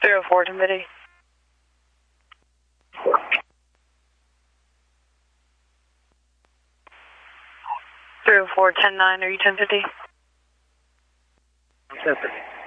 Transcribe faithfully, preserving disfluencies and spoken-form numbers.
zero four, ten fifty. zero four, ten nine, are you ten fifty? ten fifty.